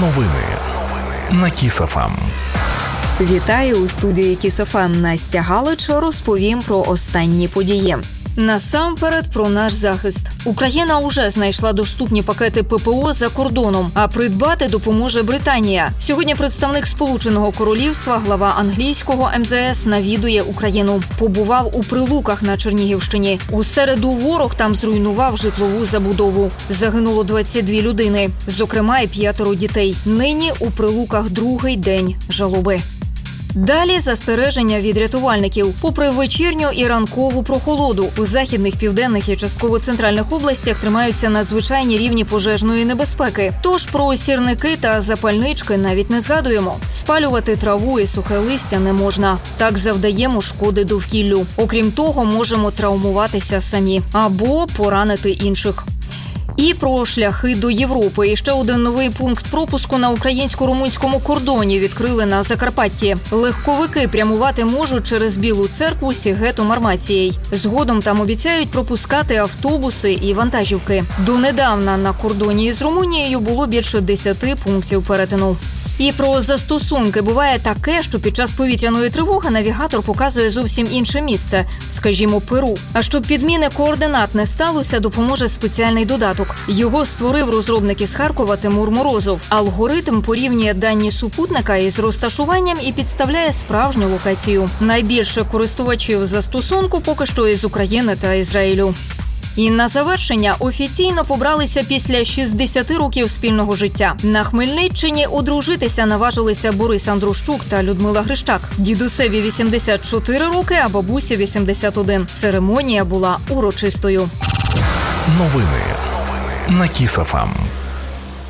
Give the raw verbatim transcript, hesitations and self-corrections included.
Новини на Кіс-еф ем. Вітаю у студії Кіс-еф ем. Настя Галич. Розповім про останні події. Насамперед про наш захист. Україна уже знайшла доступні пакети ППО за кордоном, а придбати допоможе Британія. Сьогодні представник Сполученого Королівства, глава англійського ем зе ес, навідує Україну. Побував у Прилуках на Чернігівщині. У середу ворог там зруйнував житлову забудову. Загинуло двадцять дві людини, зокрема і п'ятеро дітей. Нині у Прилуках другий день жалоби. Далі застереження від рятувальників. Попри вечірню і ранкову прохолоду, у західних, південних і частково центральних областях тримаються надзвичайні рівні пожежної небезпеки. Тож про сірники та запальнички навіть не згадуємо. Спалювати траву і сухе листя не можна. Так завдаємо шкоди довкіллю. Окрім того, можемо травмуватися самі або поранити інших. І про шляхи до Європи. І ще один новий пункт пропуску на українсько-румунському кордоні відкрили на Закарпатті. Легковики прямувати можуть через Білу Церкву, Сігету, Мармацієй. Згодом там обіцяють пропускати автобуси і вантажівки. Донедавна на кордоні із Румунією було більше десяти пунктів перетину. І про застосунки. Буває таке, що під час повітряної тривоги навігатор показує зовсім інше місце, скажімо, Перу. А щоб підміни координат не сталося, допоможе спеціальний додаток. Його створив розробник із Харкова Тимур Морозов. Алгоритм порівнює дані супутника із розташуванням і підставляє справжню локацію. Найбільше користувачів застосунку поки що із України та Ізраїлю. І на завершення офіційно побралися після шістдесяти років спільного життя. На Хмельниччині одружитися наважилися Борис Андрущук та Людмила Грищак. Дідусеві вісімдесят чотири роки, а бабусі вісімдесят один. Церемонія була урочистою. Новини на Кіс-еф ем.